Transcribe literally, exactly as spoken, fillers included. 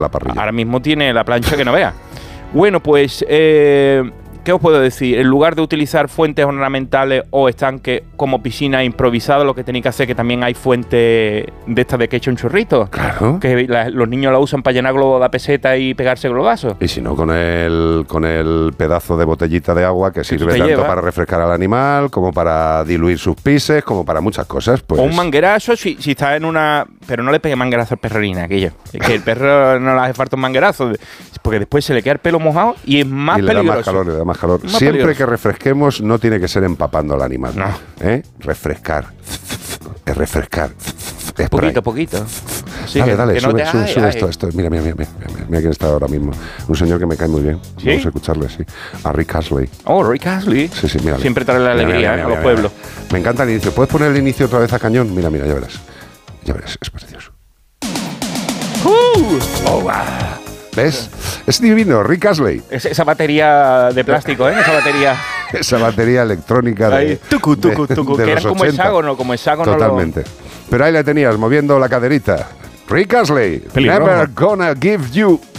la parrilla. Ahora mismo tiene la plancha que no vea. Bueno, pues, eh, ¿qué os puedo decir? En lugar de utilizar fuentes ornamentales o estanques como piscina improvisada, lo que tenéis que hacer es que también hay fuentes de estas de que echa un chorrito. Claro. Que la, los niños la usan para llenar globos de peseta y pegarse globazos. Y si no, con el, con el pedazo de botellita de agua que sirve tanto lleva? para refrescar al animal, como para diluir sus pises, como para muchas cosas. Pues. O un manguerazo, si, si está en una... Pero no le pegue manguerazo al perrerina, aquello. Es que el perro no le hace falta un manguerazo, porque después se le queda el pelo mojado y es más y le peligroso. Da más calor, le da más calor. Más Siempre peligroso. que refresquemos no tiene que ser empapando al animal. No. ¿Eh? Refrescar. Es refrescar. Es Poquito, poquito. Sí, dale, que, dale, que no sube, te... sube, ay, sube ay. esto, esto. Mira, mira, mira, mira, mira, mira quién está ahora mismo. Un señor que me cae muy bien. ¿Sí? Vamos a escucharle, sí. A Rick Astley. Oh, Rick Astley. Sí, sí, mira. Siempre trae la alegría a los pueblos. Me encanta el inicio. ¿Puedes poner el inicio otra vez a cañón? Mira, mira, ya verás. Ya verás, es precioso. Uh, Oh, wow. ¿Ves? Es divino, Rick Astley. es, esa batería de plástico, ¿eh? Esa batería... Esa batería electrónica de, Ahí, tucu, tucu, de- tucu, de que los eran como ochenta. hexágono, como hexágono. Totalmente. Pero ahí la tenías, moviendo la caderita. Rick Astley, Pelirrojo. never gonna give you